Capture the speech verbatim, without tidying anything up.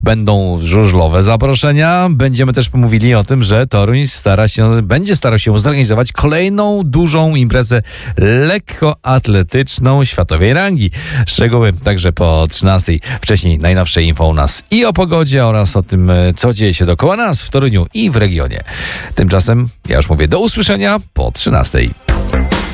Będą żużlowe zaproszenia. Będziemy też pomówili o tym, że Toruń stara się, będzie starał się zorganizować kolejną dużą imprezę lekkoatletyczną światowej rangi. Szczegóły także po trzynastej. Wcześniej najnowsze info u nas i o pogodzie oraz o tym, co dzieje się dookoła nas w Toruniu i w regionie. Tymczasem ja już mówię do usłyszenia po trzynastej.